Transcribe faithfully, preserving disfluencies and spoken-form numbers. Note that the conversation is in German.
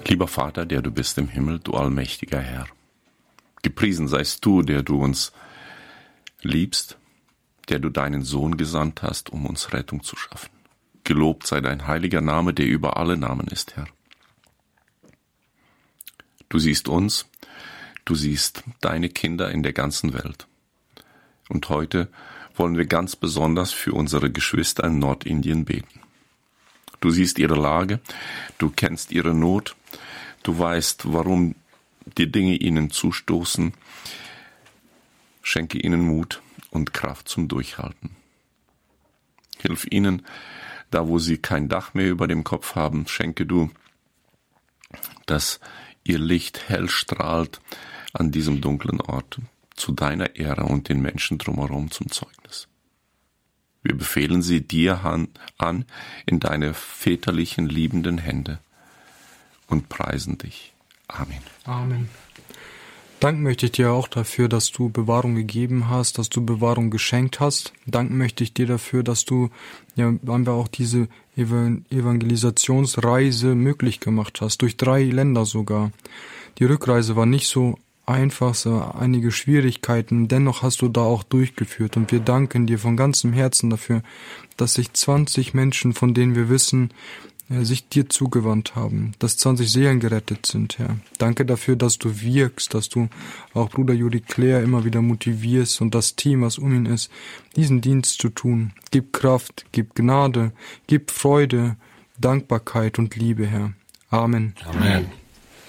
Lieber Vater, der du bist im Himmel, du allmächtiger Herr, gepriesen seist du, der du uns liebst, der du deinen Sohn gesandt hast, um uns Rettung zu schaffen. Gelobt sei dein heiliger Name, der über alle Namen ist, Herr. Du siehst uns, du siehst deine Kinder in der ganzen Welt. Und heute wollen wir ganz besonders für unsere Geschwister in Nordindien beten. Du siehst ihre Lage, du kennst ihre Not, du weißt, warum die Dinge ihnen zustoßen. Schenke ihnen Mut und Kraft zum Durchhalten. Hilf ihnen, da wo sie kein Dach mehr über dem Kopf haben, schenke du, dass ihr Licht hell strahlt an diesem dunklen Ort, zu deiner Ehre und den Menschen drumherum zum Zeugnis. Wir befehlen sie dir an in deine väterlichen, liebenden Hände und preisen dich. Amen. Amen. Danken möchte ich dir auch dafür, dass du Bewahrung gegeben hast, dass du Bewahrung geschenkt hast. Danken möchte ich dir dafür, dass du ja haben wir auch diese Evangelisationsreise möglich gemacht hast, durch drei Länder sogar. Die Rückreise war nicht so einfach, so einige Schwierigkeiten, dennoch hast du da auch durchgeführt und wir danken dir von ganzem Herzen dafür, dass sich zwanzig Menschen, von denen wir wissen, sich dir zugewandt haben, dass zwanzig Seelen gerettet sind, Herr. Danke dafür, dass du wirkst, dass du auch Bruder Juri Claire immer wieder motivierst und das Team, was um ihn ist, diesen Dienst zu tun. Gib Kraft, gib Gnade, gib Freude, Dankbarkeit und Liebe, Herr. Amen. Amen.